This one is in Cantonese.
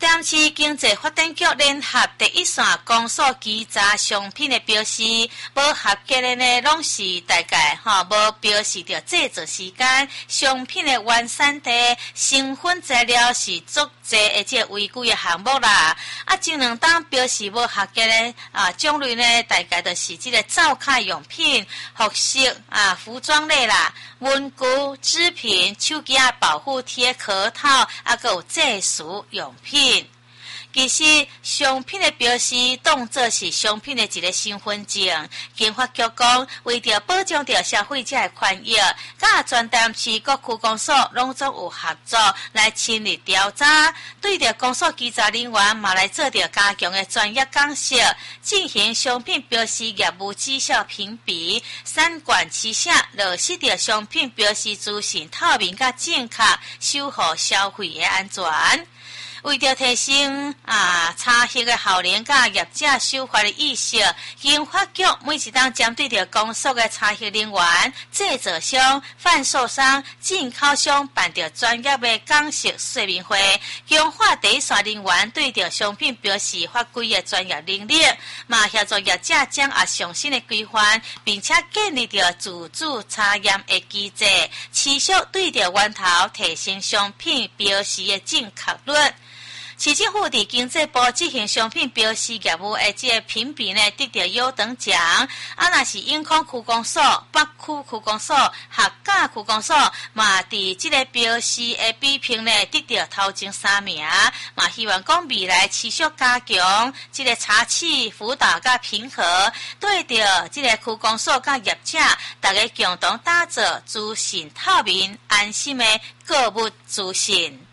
台市经济发展局联合第一线公所稽查商品的标示，无合格的呢，拢是大概无标示着制作时间、商品的原产地、成分材料是足济的这违规的项目啦。前2档标示无合格的种类呢，大概就是这个灶卡用品、服饰服装类啦、文具、织品、手机保护贴、壳套，还有制服用品。其实商品的标示当作是商品的一个身份证。经法局讲，为着保障着消费者的权益，甲全台市各区公所拢总有合作来深入调查，对着公所稽查人员嘛来做着加强的专业讲习，进行商品标示业务绩效评比，三管齐下，落实着商品标示资讯透明甲正确，守护消费的安全。为着提升查核的效能甲业者守法的意识，经法局每一档针对着公所的查核人员、制造商、贩售商、进口商办着专业的讲习说明会，强化第一线人员对着商品标示法规的专业能力，嘛协助业者掌握上新的规范，并且建立着自主查验的机制，持续对着源头提升商品标示的正确率。市政府伫经济部执行商品标示业务的这个评比呢，得到优等奖。若是永康区公所、北区区公所、客家区公所，嘛伫这个标示的比拼呢，得到头前3名。嘛希望讲未来持续加强这个查试、辅导甲评核，对着这个区公所甲业者，大家共同打造资讯透明、安心的购物资讯。